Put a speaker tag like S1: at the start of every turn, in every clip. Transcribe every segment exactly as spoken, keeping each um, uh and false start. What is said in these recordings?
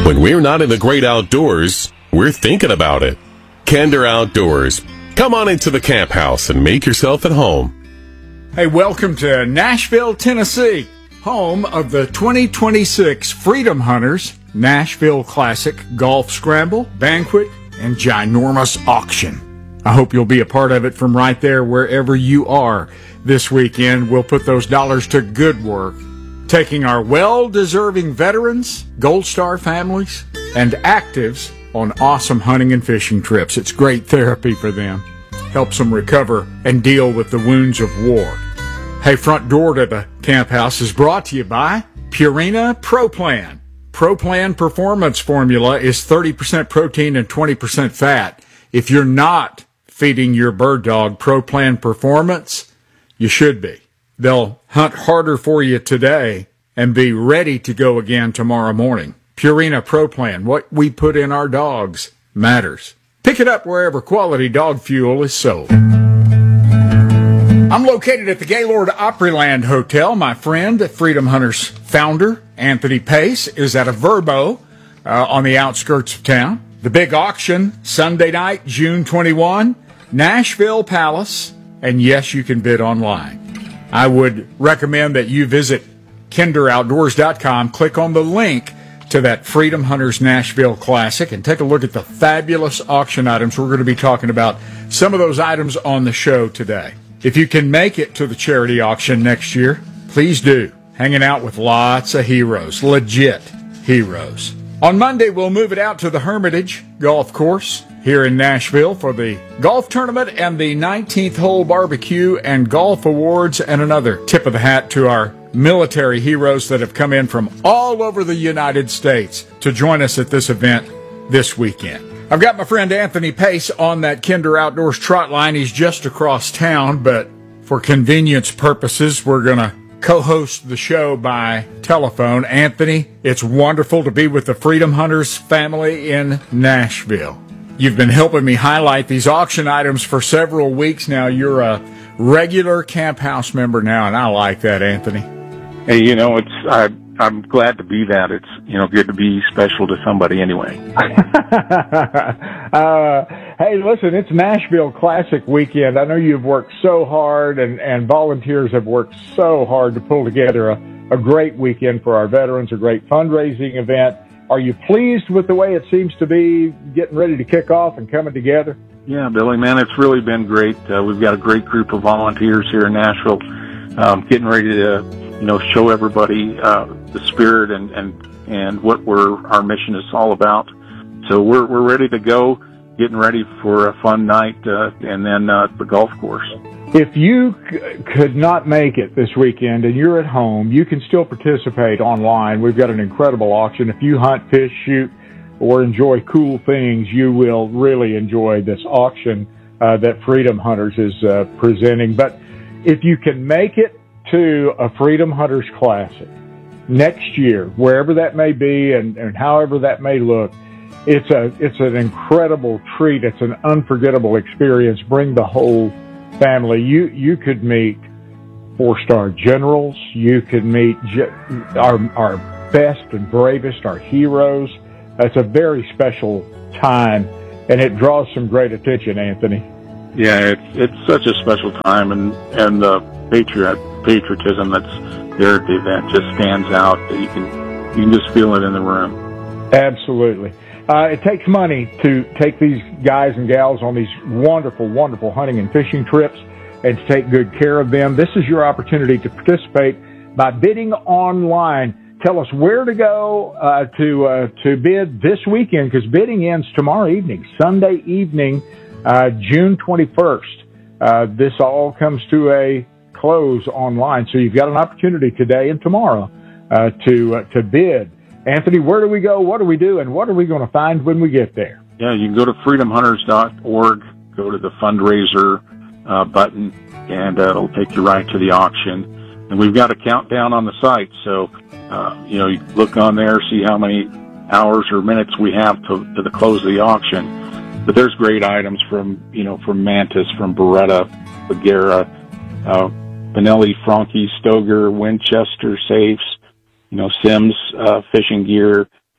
S1: When we're not in the great outdoors, we're thinking about it. Kinder Outdoors. Come on into the camp house and make yourself at home.
S2: Hey, welcome to Nashville, Tennessee, home of the twenty twenty-six Freedom Hunters Nashville Classic Golf Scramble, Banquet, and Ginormous Auction. I hope you'll be a part of it from right there wherever you are this weekend. We'll put those dollars to good work, taking our well-deserving veterans, Gold Star families, and actives on awesome hunting and fishing trips. It's great therapy for them. Helps them recover and deal with the wounds of war. Hey, front door to the camp house is brought to you by Purina Pro Plan. Pro Plan Performance Formula is thirty percent protein and twenty percent fat. If you're not feeding your bird dog Pro Plan Performance, you should be. They'll hunt harder for you today and be ready to go again tomorrow morning. Purina Pro Plan, what we put in our dogs matters. Pick it up wherever quality dog fuel is sold. I'm located at the Gaylord Opryland Hotel. My friend, Freedom Hunters founder, Anthony Pace, is at a Verbo uh, on the outskirts of town. The big auction, Sunday night, June twenty-first, Nashville Palace, and yes, you can bid online. I would recommend that you visit kinder outdoors dot com, click on the link to that Freedom Hunters Nashville Classic, and take a look at the fabulous auction items. We're going to be talking about some of those items on the show today. If you can make it to the charity auction next year, please do. Hanging out with lots of heroes, legit heroes. On Monday, we'll move it out to the Hermitage Golf Course here in Nashville for the golf tournament and the nineteenth hole barbecue and golf awards, and another tip of the hat to our military heroes that have come in from all over the United States to join us at this event this weekend. I've got my friend Anthony Pace on that Kinder Outdoors trot line. He's just across town, but for convenience purposes, we're going to co-host the show by telephone. Anthony, it's wonderful to be with the Freedom Hunters family in Nashville. You've been helping me highlight these auction items for several weeks now. You're a regular Camp House member now, and I like that, Anthony.
S3: Hey, you know, it's I, I'm glad to be that. It's, you know, good to be special to somebody anyway.
S2: uh, hey, listen, it's Nashville Classic weekend. I know you've worked so hard, and, and volunteers have worked so hard to pull together a, a great weekend for our veterans, a great fundraising event. Are you pleased with the way it seems to be getting ready to kick off and coming together?
S3: Yeah, Billy, man, it's really been great. Uh, we've got a great group of volunteers here in Nashville, um, getting ready to, you know, show everybody uh, the spirit and, and, and what we're, our mission is all about. So we're we're ready to go, getting ready for a fun night, uh, and then uh, the golf course.
S2: If you c- could not make it this weekend and you're at home, you can still participate online. We've got an incredible auction. If you hunt, fish, shoot, or enjoy cool things, you will really enjoy this auction uh, that Freedom Hunters is uh, presenting. But if you can make it to a Freedom Hunters Classic next year, wherever that may be and, and however that may look, it's a it's an incredible treat. It's an unforgettable experience. Bring the whole family. You you could meet four-star generals. You could meet ge- our our best and bravest, our heroes. It's a very special time, and it draws some great attention, Anthony.
S3: Yeah, it's it's such a special time, and and the patriot patriotism that's there at the event just stands out. You can you can just feel it in the room.
S2: Absolutely. Uh, it takes money to take these guys and gals on these wonderful, wonderful hunting and fishing trips and to take good care of them. This is your opportunity to participate by bidding online. Tell us where to go uh, to uh, to bid this weekend, because bidding ends tomorrow evening, Sunday evening, uh, June twenty-first. Uh, this all comes to a close online, so you've got an opportunity today and tomorrow uh, to uh, to bid. Anthony, where do we go? What do we do? And what are we going to find when we get there?
S3: Yeah, you can go to freedom hunters dot org, go to the fundraiser uh, button, and uh, it'll take you right to the auction. And we've got a countdown on the site, so uh, you know, you look on there, see how many hours or minutes we have to, to the close of the auction. But there's great items from, you know, from Mantis, from Beretta, Bagheera, uh, Benelli, Franke, Stoeger, Winchester safes, you know, Sims uh, fishing gear,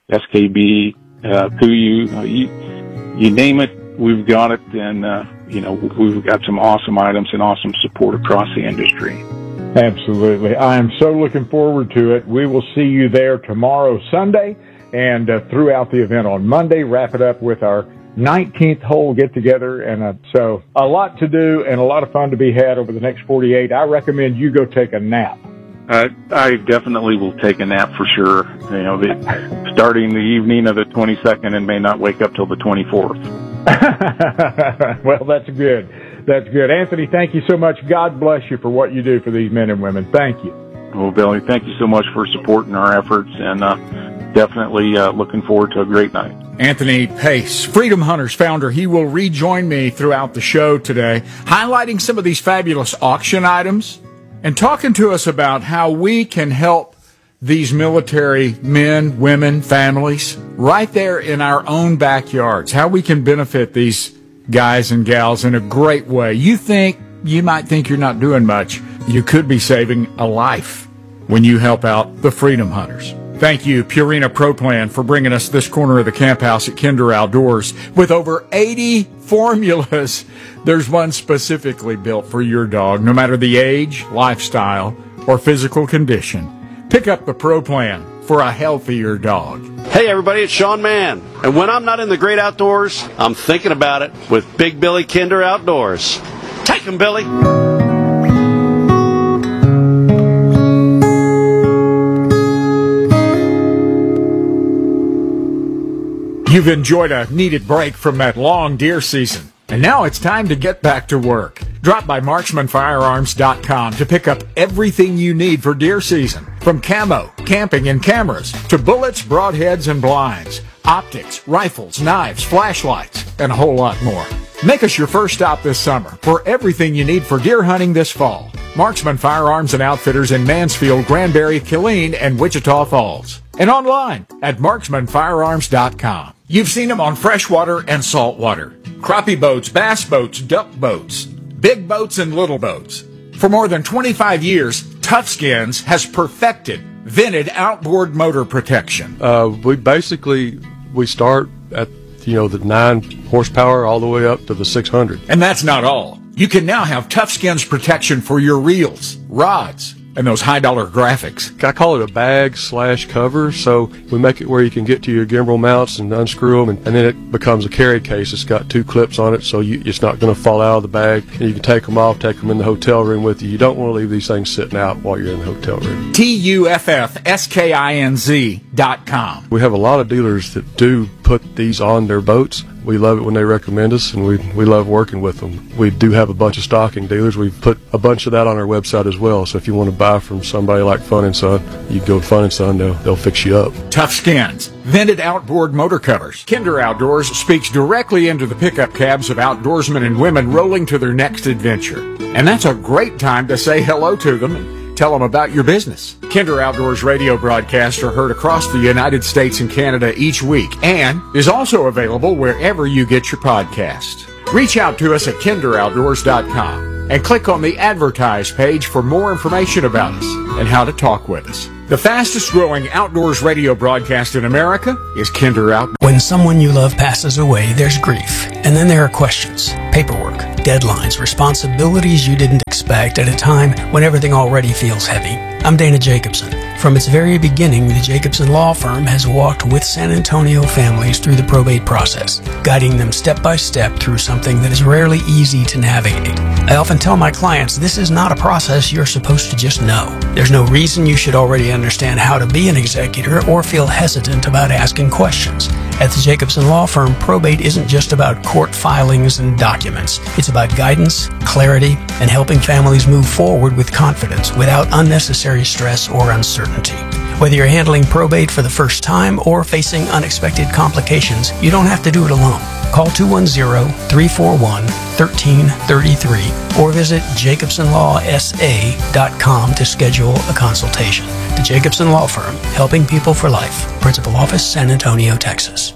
S3: S K B, uh, P U, uh, you, you name it, we've got it. And, uh, you know, we've got some awesome items and awesome support across the industry.
S2: Absolutely. I am so looking forward to it. We will see you there tomorrow, Sunday, and uh, throughout the event on Monday. Wrap it up with our nineteenth hole get-together. And uh, so a lot to do and a lot of fun to be had over the next forty-eight. I recommend you go take a nap.
S3: Uh, I definitely will take a nap for sure. You know, the, starting the evening of the twenty-second and may not wake up till the twenty-fourth.
S2: Well, that's good. That's good. Anthony, thank you so much. God bless you for what you do for these men and women. Thank you.
S3: Well, Billy, thank you so much for supporting our efforts, and uh, definitely uh, looking forward to a great night.
S2: Anthony Pace, Freedom Hunters founder, he will rejoin me throughout the show today, highlighting some of these fabulous auction items and talking to us about how we can help these military men, women, families right there in our own backyards, how we can benefit these guys and gals in a great way. You think, you might think you're not doing much. You could be saving a life when you help out the Freedom Hunters. Thank you, Purina Pro Plan, for bringing us this corner of the camp house at Kinder Outdoors. With over eighty formulas, there's one specifically built for your dog, no matter the age, lifestyle, or physical condition. Pick up the Pro Plan for a healthier dog.
S4: Hey everybody, it's Sean Mann. And when I'm not in the great outdoors, I'm thinking about it with Big Billy Kinder Outdoors. Take 'em, Billy!
S2: You've enjoyed a needed break from that long deer season, and now it's time to get back to work. Drop by marksman firearms dot com to pick up everything you need for deer season, from camo, camping, and cameras to bullets, broadheads, and blinds, optics, rifles, knives, flashlights, and a whole lot more. Make us your first stop this summer for everything you need for deer hunting this fall. Marksman Firearms and Outfitters in Mansfield, Granbury, Killeen, and Wichita Falls. And online at marksman firearms dot com. You've seen them on freshwater and saltwater. Crappie boats, bass boats, duck boats, big boats and little boats. For more than twenty-five years, Toughskins has perfected vented outboard motor protection.
S5: Uh, we basically, we start at, you know, the nine horsepower all the way up to the six hundred.
S2: And that's not all. You can now have Toughskins protection for your reels, rods, and those high-dollar graphics.
S5: I call it a bag slash cover, so we make it where you can get to your gimbal mounts and unscrew them, and, and then it becomes a carry case. It's got two clips on it, so you, it's not going to fall out of the bag. And you can take them off, take them in the hotel room with you. You don't want to leave these things sitting out while you're in the hotel room.
S2: T U F F S K I N Z dot com.
S5: We have a lot of dealers that do put these on their boats. We love it when they recommend us, and we we love working with them. We do have a bunch of stocking dealers. We've put a bunch of that on our website as well. So if you want to buy from somebody like Fun and Son, you go to Fun and Son, they'll, they'll fix you up.
S2: Toughskins, vented outboard motor covers. Kinder Outdoors speaks directly into the pickup cabs of outdoorsmen and women rolling to their next adventure. And that's a great time to say hello to them and tell them about your business. Kinder Outdoors radio broadcasts are heard across the United States and Canada each week and is also available wherever you get your podcast. Reach out to us at kinder outdoors dot com and click on the Advertise page for more information about us and how to talk with us. The fastest growing outdoors radio broadcast in America is Kinder Outdoors.
S6: When someone you love passes away, there's grief. And then there are questions, paperwork, deadlines, responsibilities you didn't expect at a time when everything already feels heavy. I'm Dana Jacobson. From its very beginning, the Jacobson Law Firm has walked with San Antonio families through the probate process, guiding them step by step through something that is rarely easy to navigate. I often tell my clients this is not a process you're supposed to just know. There's no reason you should already understand how to be an executor or feel hesitant about asking questions. At the Jacobson Law Firm, probate isn't just about court filings and documents. It's about guidance, clarity, and helping families move forward with confidence without unnecessary stress or uncertainty. Whether you're handling probate for the first time or facing unexpected complications, you don't have to do it alone. Call two one zero, three four one, one three three three or visit jacobson law s a dot com to schedule a consultation. The Jacobson Law Firm, helping people for life. Principal Office, San Antonio, Texas.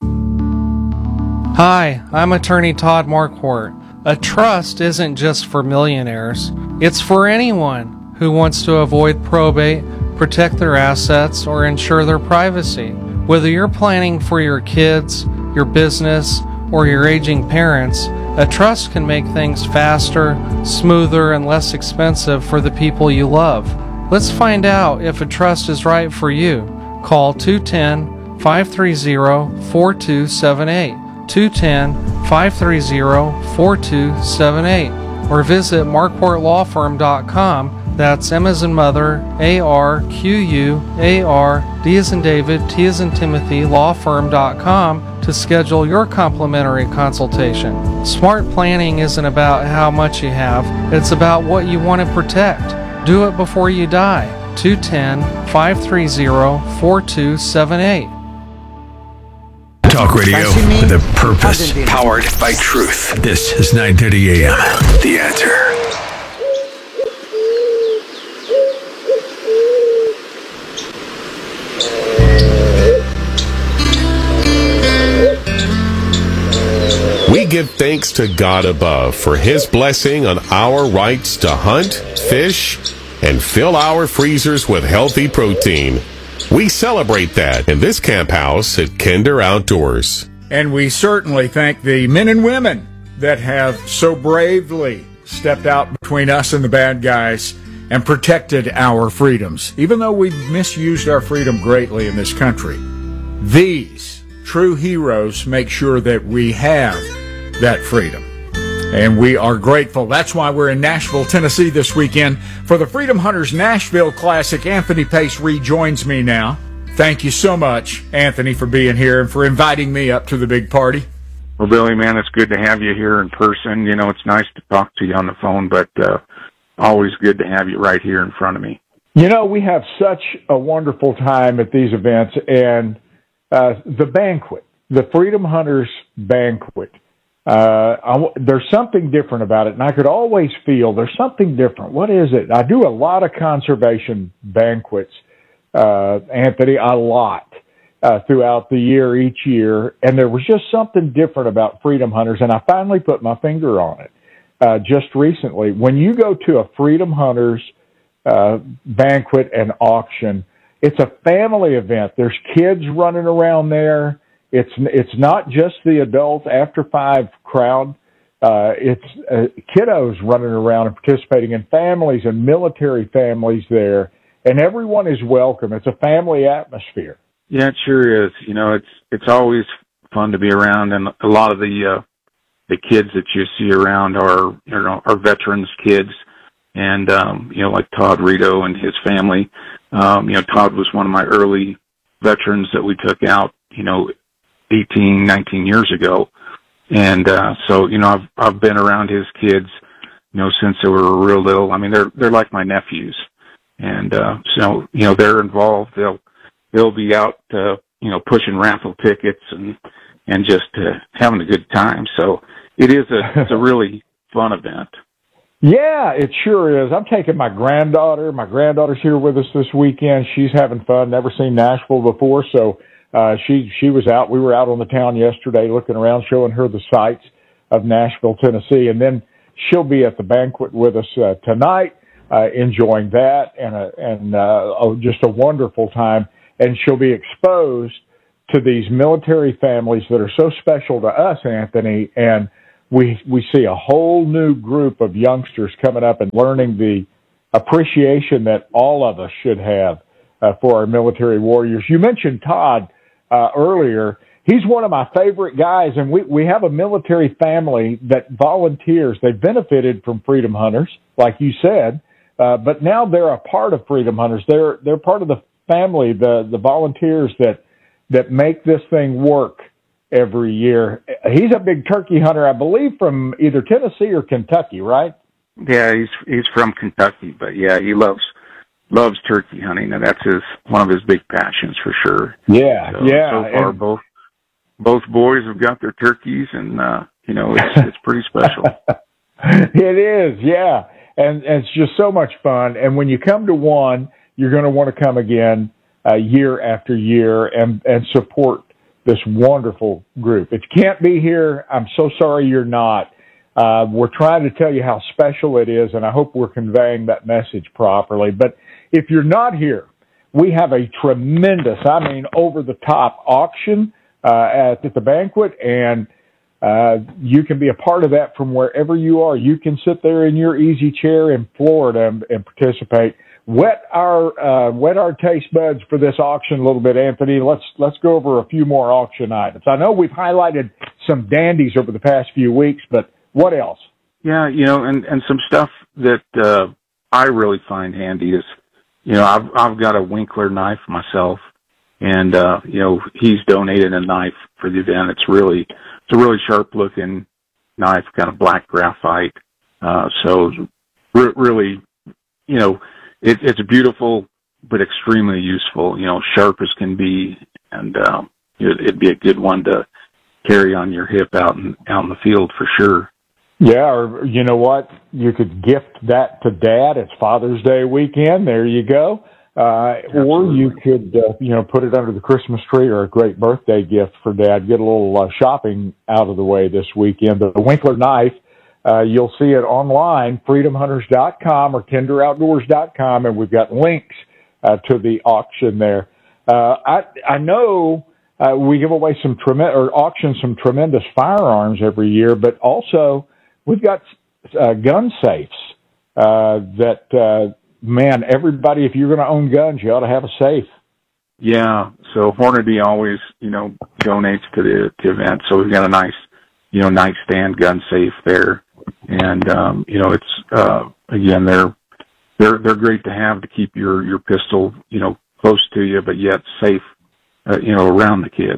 S7: Hi, I'm attorney Todd Marquardt. A trust isn't just for millionaires. It's for anyone who wants to avoid probate, protect their assets, or ensure their privacy. Whether you're planning for your kids, your business, or your aging parents, a trust can make things faster, smoother, and less expensive for the people you love. Let's find out if a trust is right for you. Call two one zero, five three zero, four two seven eight, two one zero, five three zero, four two seven eight, or visit marquardt law firm dot com. That's M as in mother, A R Q U A R, D as in David, T as in Timothy, law firm dot com to schedule your complimentary consultation. Smart planning isn't about how much you have, it's about what you want to protect. Do it before you die. two one zero, five three zero, four two seven eight.
S8: Talk radio with a purpose, powered by truth. This is nine thirty a.m. The Answer.
S1: We give thanks to God above for His blessing on our rights to hunt, fish, and fill our freezers with healthy protein. We celebrate that in this camp house at Kinder Outdoors.
S2: And we certainly thank the men and women that have so bravely stepped out between us and the bad guys and protected our freedoms. Even though we've misused our freedom greatly in this country, these true heroes make sure that we have that freedom. And we are grateful. That's why we're in Nashville, Tennessee this weekend for the Freedom Hunters Nashville Classic. Anthony Pace rejoins me now. Thank you so much, Anthony, for being here and for inviting me up to the big party.
S3: Well, Billy, man, it's good to have you here in person. You know, it's nice to talk to you on the phone, but uh, always good to have you right here in front of me.
S2: You know, we have such a wonderful time at these events, and uh, the banquet, the Freedom Hunters Banquet, Uh, I, there's something different about it, and I could always feel there's something different. What is it? I do a lot of conservation banquets, uh, Anthony, a lot, uh, throughout the year, each year, and there was just something different about Freedom Hunters, and I finally put my finger on it, uh, just recently. When you go to a Freedom Hunters, uh, banquet and auction, it's a family event. There's kids running around there. It's it's not just the adult after five crowd. Uh, it's uh, kiddos running around and participating, in families and military families there, and everyone is welcome. It's a family atmosphere.
S3: Yeah, it sure is. You know, it's it's always fun to be around, and a lot of the uh, the kids that you see around are you know are veterans kids, and um, you know like Todd Rito and his family. Um, you know, Todd was one of my early veterans that we took out. You know. eighteen, nineteen years ago. And, uh, so, you know, I've, I've been around his kids, you know, since they were real little. I mean, they're, they're like my nephews. And, uh, so, you know, they're involved. They'll, they'll be out, uh, you know, pushing raffle tickets and, and just, uh, having a good time. So it is a, it's a really fun event.
S2: Yeah, it sure is. I'm taking my granddaughter. My granddaughter's here with us this weekend. She's having fun. Never seen Nashville before. So, Uh, she, she was out, we were out on the town yesterday looking around, showing her the sights of Nashville, Tennessee. And then she'll be at the banquet with us, uh, tonight, uh, enjoying that and, uh, and, uh, oh, just a wonderful time. And she'll be exposed to these military families that are so special to us, Anthony. And we, we see a whole new group of youngsters coming up and learning the appreciation that all of us should have, uh, for our military warriors. You mentioned Todd. Uh, earlier, he's one of my favorite guys, and we, we have a military family that volunteers. They've benefited from Freedom Hunters, like you said, uh, but now they're a part of Freedom Hunters. They're they're part of the family, the the volunteers that that make this thing work every year. He's a big turkey hunter, I believe, from either Tennessee or Kentucky, right?
S3: Yeah, he's he's from Kentucky, but yeah, he loves. loves turkey hunting, and that's his one of his big passions for sure.
S2: Yeah,
S3: so,
S2: yeah.
S3: So far, and both both boys have got their turkeys, and uh, you know it's it's pretty special.
S2: It is, yeah, and, and it's just so much fun. And when you come to one, you're going to want to come again uh, year after year and and support this wonderful group. If you can't be here, I'm so sorry you're not. Uh, we're trying to tell you how special it is, and I hope we're conveying that message properly. But if you're not here, we have a tremendous, I mean, over-the-top auction uh, at, at the banquet, and uh, you can be a part of that from wherever you are. You can sit there in your easy chair in Florida and, and participate. Wet our uh, wet our taste buds for this auction a little bit, Anthony. Let's let's go over a few more auction items. I know we've highlighted some dandies over the past few weeks, but what else?
S3: Yeah, you know, and, and some stuff that uh, I really find handy is, you know, I've I've got a Winkler knife myself, and uh, you know, he's donated a knife for the event. It's really it's a really sharp looking knife, kind of black graphite. Uh, so re- really, you know. It, it's beautiful, but extremely useful, you know, sharp as can be, and um, it, it'd be a good one to carry on your hip out in, out in the field for sure.
S2: Yeah, or you know what? You could gift that to Dad. It's Father's Day weekend. There you go. Uh, or you could, uh, you know, put it under the Christmas tree, or a great birthday gift for Dad. Get a little uh, shopping out of the way this weekend. The Winkler knife. Uh, you'll see it online, freedom hunters dot com or kinder outdoors dot com, and we've got links uh, to the auction there. Uh, I, I know uh, we give away some tremendous, or auction some tremendous firearms every year, but also we've got uh, gun safes uh, that, uh, man, everybody, if you're going to own guns, you ought to have a safe.
S3: Yeah, so Hornady always, you know, donates to the to event, so we've got a nice, you know, nightstand gun safe there. And, um, you know, it's, uh, again, they're, they're, they're great to have to keep your, your pistol, you know, close to you, but yet safe, uh, you know, around the kids.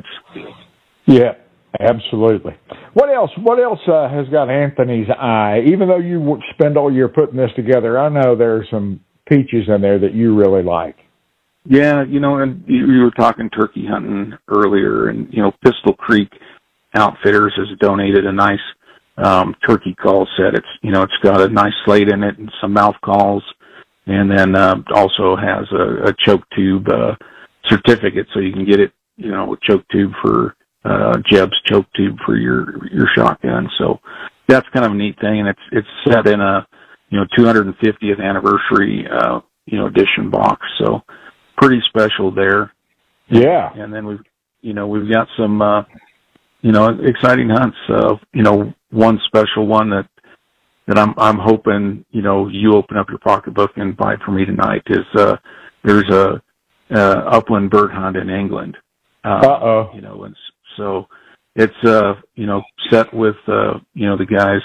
S2: Yeah, absolutely. What else, what else, uh, has got Anthony's eye? Even though you spend all year putting this together, I know there's some peaches in there that you really like.
S3: Yeah, you know, and you, you were talking turkey hunting earlier, and, you know, Pistol Creek Outfitters has donated a nice, Um, turkey call set. It's, you know, it's got a nice slate in it and some mouth calls, and then, uh, also has a, a choke tube, uh, certificate, so you can get it, you know, a choke tube for, uh, Jeb's choke tube for your, your shotgun. So that's kind of a neat thing. And it's, it's set in a, you know, two hundred fiftieth anniversary, uh, you know, edition box. So pretty special there.
S2: Yeah.
S3: And then we've, you know, we've got some, uh, you know, exciting hunts. Uh, you know, one special one that, that I'm, I'm hoping, you know, you open up your pocketbook and buy for me tonight is, uh, there's a, uh, upland bird hunt in England. Uh,
S2: Uh-oh.
S3: You know, and so it's, uh, you know, set with, uh, you know, the guys,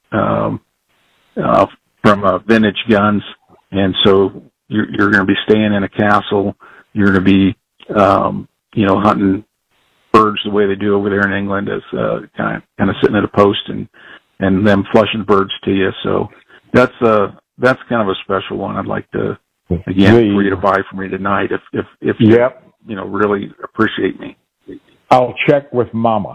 S3: um, uh, from, uh, Vintage Guns. And so you're, you're going to be staying in a castle. You're going to be, um, you know, hunting birds the way they do over there in England, as uh, kind of kind of sitting at a post and and them flushing birds to you. So that's uh that's kind of a special one. I'd like to again
S2: the,
S3: for you to buy for me tonight if if if
S2: yep.
S3: you you know really appreciate me.
S2: I'll check with Mama.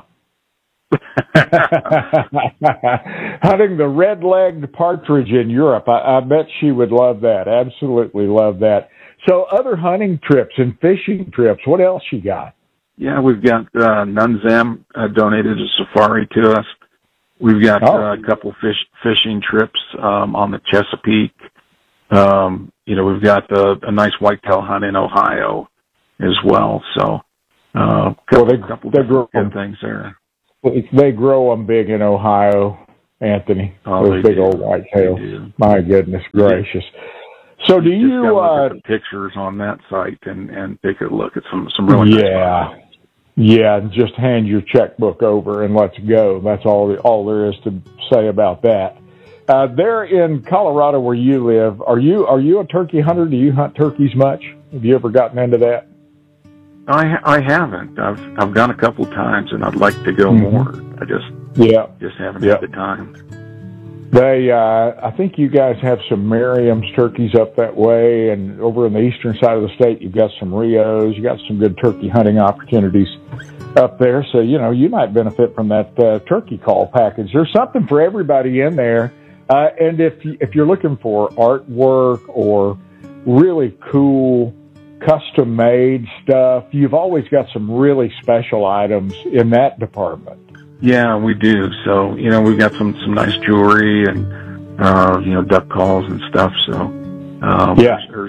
S2: Hunting the red-legged partridge in Europe. I, I bet she would love that. Absolutely love that. So other hunting trips and fishing trips. What else you got?
S3: Yeah, we've got uh, Nunzam uh, donated a safari to us. We've got
S2: oh.
S3: uh, a couple fish fishing trips um, on the Chesapeake. Um, you know, we've got uh, a nice whitetail hunt in Ohio as well. So, uh, couple,
S2: well, they,
S3: couple
S2: they grow
S3: good things there.
S2: They grow them big in Ohio, Anthony.
S3: Oh,
S2: those big
S3: do.
S2: old whitetails. My goodness gracious. So do
S3: you
S2: you
S3: just
S2: uh,
S3: look at the pictures on that site and and take a look at some some really
S2: yeah.
S3: nice
S2: Yeah, just hand your checkbook over and let's go. That's all all there is to say about that. Uh, there in Colorado where you live, are you are you a turkey hunter? Do you hunt turkeys much? Have you ever gotten into that?
S3: I I haven't. I've I've gone a couple times and I'd like to go mm-hmm. more. I just
S2: yeah
S3: just haven't
S2: yep.
S3: had the time.
S2: They, uh, I think you guys have some Merriam's turkeys up that way, and over on the eastern side of the state, you've got some Rios. You got some good turkey hunting opportunities up there. So, you know, you might benefit from that uh, turkey call package. There's something for everybody in there. Uh, and if you, if you're looking for artwork or really cool custom-made stuff, you've always got some really special items in that department.
S3: Yeah, we do. So, you know, we've got some, some nice jewelry and, uh, you know, duck calls and stuff. So, um,
S2: yeah.
S3: there's,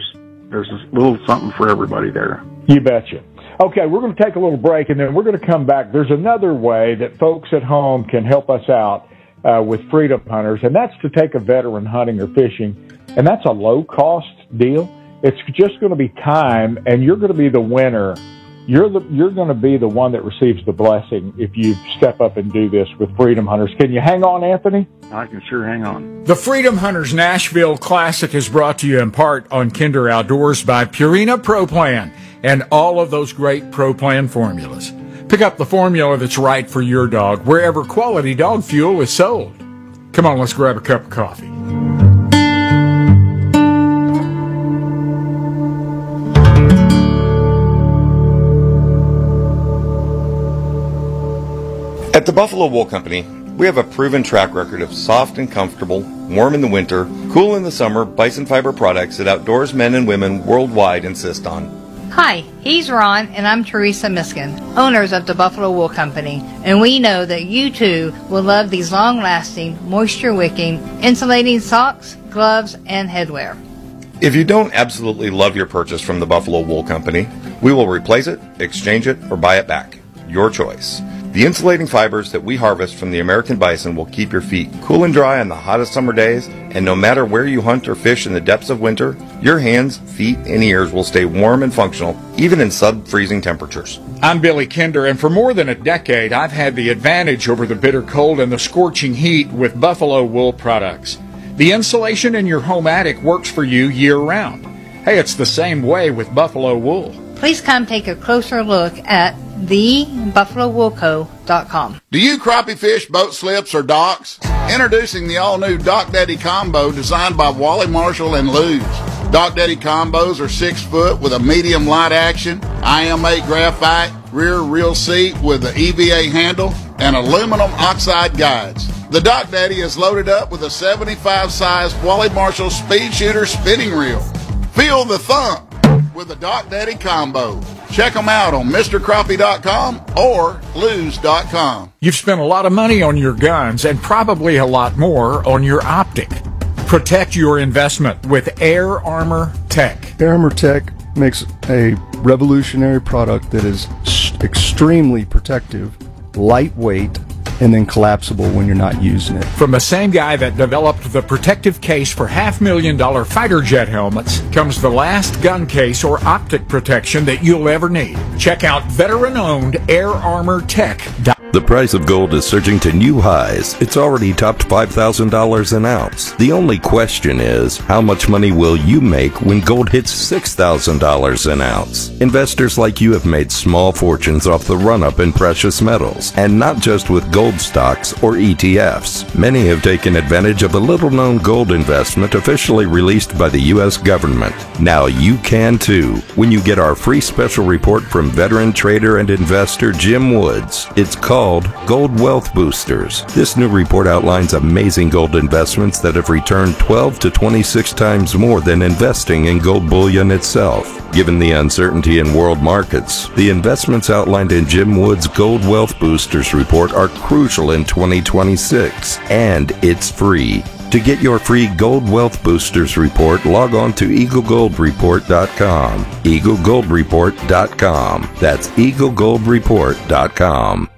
S3: there's a little something for everybody there.
S2: You betcha. Okay, we're going to take a little break, and then we're going to come back. There's another way that folks at home can help us out uh, with Freedom Hunters, and that's to take a veteran hunting or fishing, and that's a low-cost deal. It's just going to be time, and you're going to be the winner. You're the, you're going to be the one that receives the blessing if you step up and do this with Freedom Hunters. Can you hang on, Anthony?
S3: I can sure hang on.
S2: The Freedom Hunters Nashville Classic is brought to you in part on Kinder Outdoors by Purina Pro Plan and all of those great Pro Plan formulas. Pick up the formula that's right for your dog wherever quality dog fuel is sold. Come on, let's grab a cup of coffee.
S9: At the Buffalo Wool Company, we have a proven track record of soft and comfortable, warm in the winter, cool in the summer bison fiber products that outdoors men and women worldwide insist on.
S10: Hi, he's Ron, and I'm Teresa Miskin, owners of the Buffalo Wool Company, and we know that you too will love these long-lasting, moisture-wicking, insulating socks, gloves, and headwear.
S9: If you don't absolutely love your purchase from the Buffalo Wool Company, we will replace it, exchange it, or buy it back. Your choice. The insulating fibers that we harvest from the American bison will keep your feet cool and dry on the hottest summer days, and no matter where you hunt or fish in the depths of winter, your hands, feet, and ears will stay warm and functional, even in sub-freezing temperatures.
S2: I'm Billy Kinder, and for more than a decade, I've had the advantage over the bitter cold and the scorching heat with Buffalo Wool products. The insulation in your home attic works for you year-round. Hey, it's the same way with Buffalo Wool.
S10: Please come take a closer look at the buffalo wool co dot com.
S11: Do you crappie fish boat slips or docks? Introducing the all-new Dock Daddy Combo designed by Wally Marshall and Lew's. Dock Daddy Combos are six foot with a medium light action, I M eight graphite, rear reel seat with an E V A handle, and aluminum oxide guides. The Dock Daddy is loaded up with a seventy-five size Wally Marshall Speed Shooter spinning reel. Feel the thump with the Dock Daddy Combo. Check them out on Mister Crappie dot com or Lew's dot com.
S2: You've spent a lot of money on your guns and probably a lot more on your optic. Protect your investment with Air Armor Tech.
S12: Air Armor Tech makes a revolutionary product that is extremely protective, lightweight, and then collapsible when you're not using it.
S2: From the same guy that developed the protective case for half million dollar fighter jet helmets comes the last gun case or optic protection that you'll ever need. Check out veteran-owned Air Armor Tech.
S13: The price of gold is surging to new highs. It's already topped five thousand dollars an ounce. The only question is, how much money will you make when gold hits six thousand dollars an ounce? Investors like you have made small fortunes off the run-up in precious metals, and not just with gold stocks or E T Fs. Many have taken advantage of a little-known gold investment officially released by the U S government. Now you can too, when you get our free special report from veteran trader and investor Jim Woods. It's called Called Gold Wealth Boosters. This new report outlines amazing gold investments that have returned twelve to twenty-six times more than investing in gold bullion itself. Given the uncertainty in world markets, the investments outlined in Jim Wood's Gold Wealth Boosters report are crucial in twenty twenty-six, and it's free. To get your free Gold Wealth Boosters report, log on to eagle gold report dot com. eagle gold report dot com. That's eagle gold report dot com.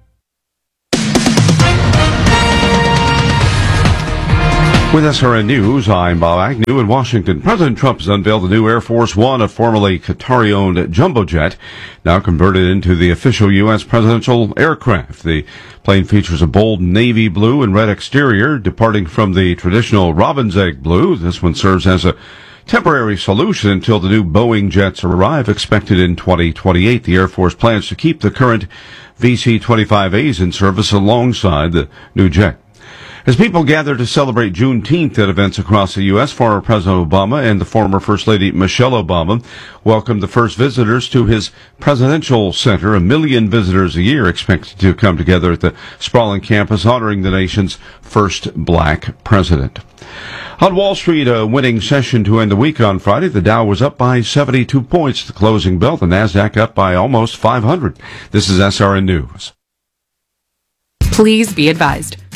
S14: With S R N News, I'm Bob Agnew in Washington. President Trump has unveiled the new Air Force One, a formerly Qatari-owned jumbo jet, now converted into the official U S presidential aircraft. The plane features a bold navy blue and red exterior, departing from the traditional robin's egg blue. This one serves as a temporary solution until the new Boeing jets arrive, expected in twenty twenty-eight. The Air Force plans to keep the current V C twenty-five A's in service alongside the new jet. As people gather to celebrate Juneteenth at events across the U S, former President Obama and the former First Lady Michelle Obama welcomed the first visitors to his presidential center. A million visitors a year expected to come together at the sprawling campus, honoring the nation's first black president. On Wall Street, a winning session to end the week on Friday. The Dow was up by seventy-two points. The closing bell, the NASDAQ up by almost five hundred. This is S R N News.
S15: Please be advised,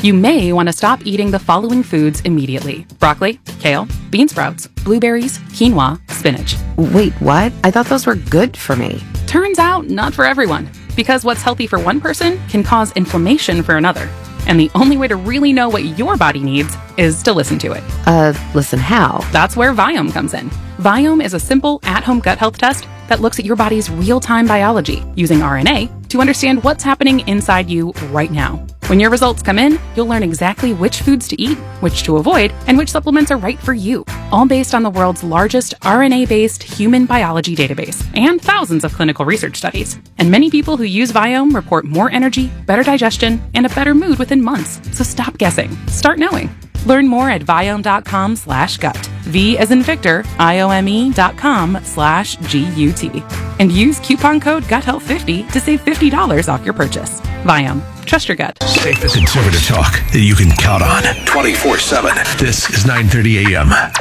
S15: You may want to stop eating the following foods immediately: broccoli, kale, bean sprouts, blueberries, quinoa, spinach.
S16: Wait, what? I thought those were good for me.
S15: Turns out, not for everyone. Because what's healthy for one person can cause inflammation for another. And the only way to really know what your body needs is to listen to it.
S16: Uh, listen how?
S15: That's where Viome comes in. Viome is a simple, at-home gut health test that looks at your body's real-time biology using R N A to understand what's happening inside you right now. When your results come in, you'll learn exactly which foods to eat, which to avoid, and which supplements are right for you, all based on the world's largest R N A-based human biology database and thousands of clinical research studies. And many people who use Viome report more energy, better digestion, and a better mood within months. So stop guessing. Start knowing. Learn more at Viome.com slash gut. V as in Victor, I-O-M-E dot com slash G-U-T. And use coupon code gut health fifty to save fifty dollars off your purchase. Viome. Trust your gut.
S8: Safe and conservative talk that you can count on twenty-four seven. This is nine thirty a.m.